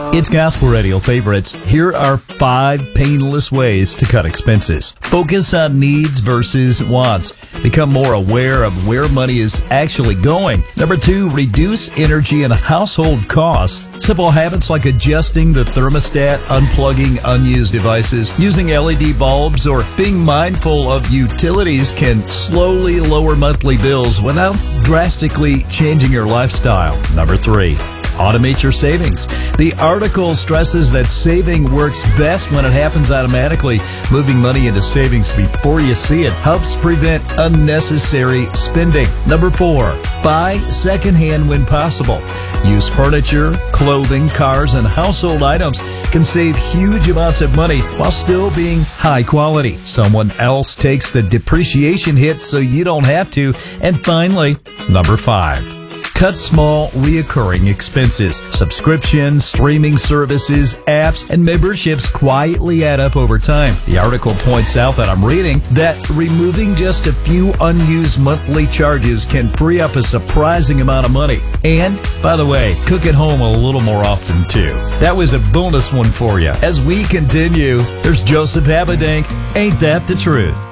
It's Gospel Radio favorites. Here are 5 painless ways to cut expenses. Focus on needs versus wants. Become more aware of where money is actually going. Number 2, reduce energy and household costs. Simple habits like adjusting the thermostat, unplugging unused devices, using LED bulbs, or being mindful of utilities can slowly lower monthly bills without drastically changing your lifestyle. Number 3, automate your savings. The article stresses that saving works best when it happens automatically. Moving money into savings before you see it helps prevent unnecessary spending. Number 4, buy secondhand when possible. Used furniture, clothing, cars, and household items can save huge amounts of money while still being high quality. Someone else takes the depreciation hit so you don't have to. And finally, number 5, cut small, reoccurring expenses. Subscriptions, streaming services, apps, and memberships quietly add up over time. The article points out that I'm reading that removing just a few unused monthly charges can free up a surprising amount of money. And, by the way, cook at home a little more often too. That was a bonus one for you. As we continue, there's Joseph Habedank. Ain't that the truth?